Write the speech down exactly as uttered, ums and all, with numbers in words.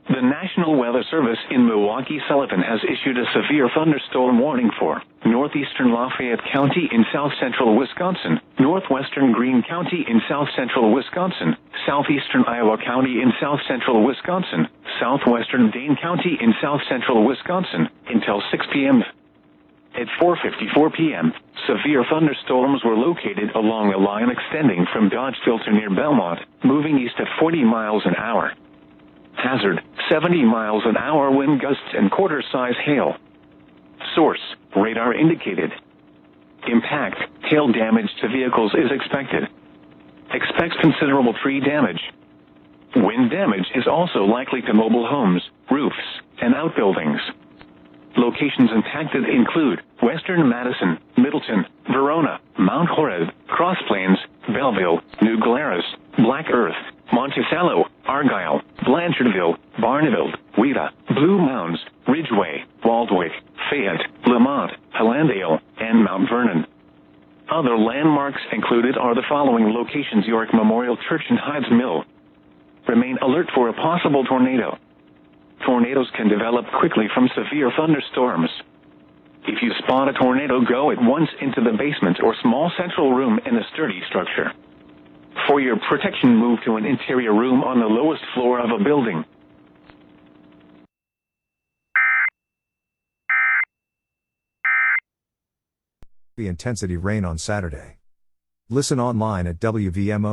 The National Weather Service in Milwaukee-Sullivan has issued a severe thunderstorm warning for northeastern Lafayette County in south-central Wisconsin, northwestern Greene County in south-central Wisconsin, southeastern Iowa County in south-central Wisconsin, southwestern Dane County in south-central Wisconsin, until six p.m. At four fifty-four p.m., severe thunderstorms were located along a line extending from Dodgeville to near Belmont, moving east at forty miles an hour. Hazard, seventy miles an hour wind gusts and quarter-size hail. Source, radar indicated. Impact, hail damage to vehicles is expected. Expects considerable tree damage. Wind damage is also likely to mobile homes, roofs, and outbuildings. Locations impacted include western Madison, Middleton, Verona, Mount Horeb, Cross Plains, Belleville, New Glarus, Black Earth, Monticello, Argyle, Blanchardville, Barneveld, Wheaton, Blue Mounds, Ridgeway, Waldwick, Fayette, Lamont, Hallandale, and Mount Vernon. Other landmarks included are the following locations: York Memorial Church and Hides Mill. Remain alert for a possible tornado. Tornadoes can develop quickly from severe thunderstorms. If you spot a tornado, go at once into the basement or small central room in a sturdy structure. For your protection, move to an interior room on the lowest floor of a building. The intensity rain on Saturday. Listen online at W V M O.